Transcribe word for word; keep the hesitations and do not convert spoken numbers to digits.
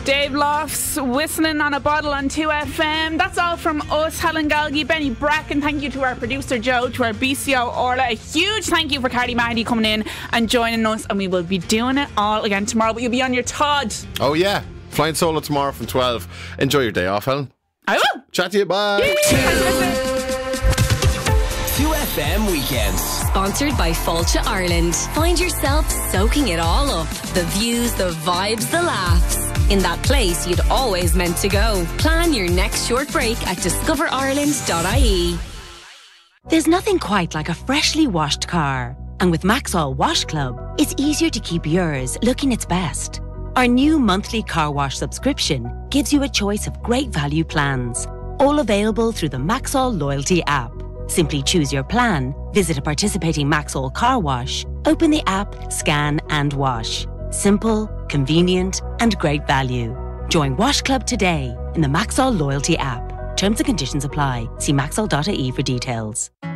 Dave Lofts whistling on a bottle on two F M. That's all from us, Helen Galgi, Benny Bracken. Thank you to our producer Joe, to our B C O Orla. A huge thank you for Cardi Mahdy coming in and joining us, and we will be doing it all again tomorrow, but you'll be on your Todd. Oh yeah, flying solo tomorrow from twelve. Enjoy your day off, Helen. I will. Chat to you, bye. two F M Weekends. Sponsored by Fulcha Ireland. Find yourself soaking it all up. The views, the vibes, the laughs. In that place you'd always meant to go. Plan your next short break at discover ireland dot I E. There's nothing quite like a freshly washed car. And with Maxol Wash Club, it's easier to keep yours looking its best. Our new monthly car wash subscription gives you a choice of great value plans, all available through the Maxol Loyalty app. Simply choose your plan, visit a participating Maxol car wash, open the app, scan and wash. Simple, convenient and great value. Join Wash Club today in the Maxol Loyalty app. Terms and conditions apply. See maxol dot I E for details.